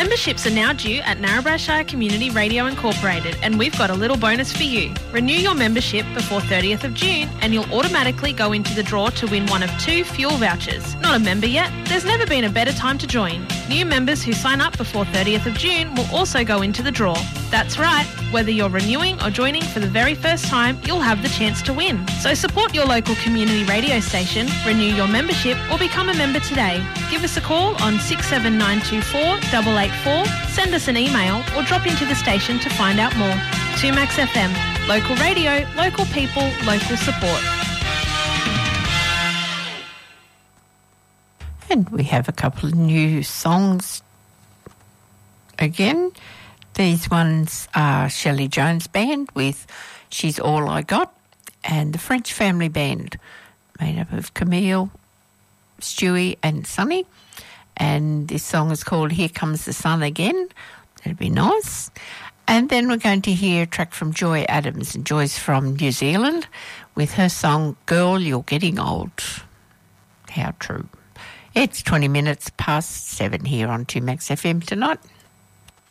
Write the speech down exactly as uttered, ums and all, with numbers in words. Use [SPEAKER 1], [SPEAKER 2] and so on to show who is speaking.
[SPEAKER 1] Memberships are now due at Narrabri Shire Community Radio Incorporated, and we've got a little bonus for you. Renew your membership before thirtieth of June and you'll automatically go into the draw to win one of two fuel vouchers. Not a member yet? There's never been a better time to join. New members who sign up before thirtieth of June will also go into the draw. That's right, whether you're renewing or joining for the very first time, you'll have the chance to win. So support your local community radio station, renew your membership or become a member today. Give us a call on six seven nine two four eight eight four, send us an email or drop into the station to find out more. two Max F M, local radio, local people, local support.
[SPEAKER 2] And we have a couple of new songs again. These ones are Shelley Jones Band with She's All I Got, and the French Family Band made up of Camille, Stewie and Sonny. And this song is called Here Comes the Sun Again. That'd be nice. And then we're going to hear a track from Joy Adams, and Joy's from New Zealand with her song Girl, You're Getting Old. How true. It's twenty minutes past seven here on two Max F M tonight.